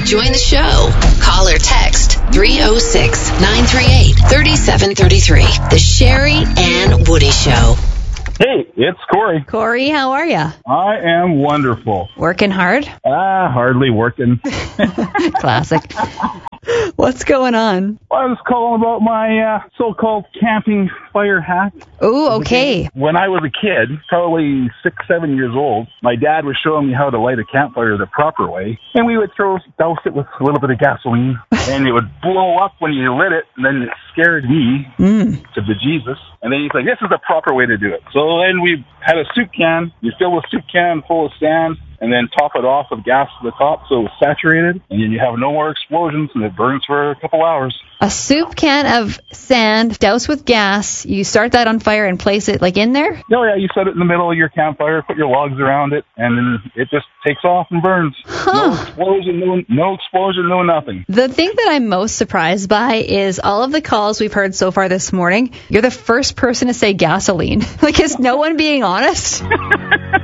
Join the show. Call or text 306-938-3733. The Sherry Ann Woody Show. Hey, it's Corey. Corey, how are you? I am wonderful. Working hard? Hardly working. Classic. What's going on? Well, I was calling about my so-called camping fire hack. Oh, okay. When I was a kid, probably 6, 7 years old, my dad was showing me how to light a campfire the proper way. And we would douse it with a little bit of gasoline. And it would blow up when you lit it. And then it scared me to bejesus. And then he's like, this is the proper way to do it. So then we had a soup can. You fill the soup can full of sand and then top it off with gas to the top so it's saturated. And then you have no more explosions and it burns for a couple hours. A soup can of sand doused with gas. You start that on fire and place it like in there? Oh, yeah. You set it in the middle of your campfire, put your logs around it, and then it just takes off and burns. Huh. No explosion, no nothing. The thing that I'm most surprised by is all of the calls we've heard so far this morning. You're the first person to say gasoline. Like, is no one being honest?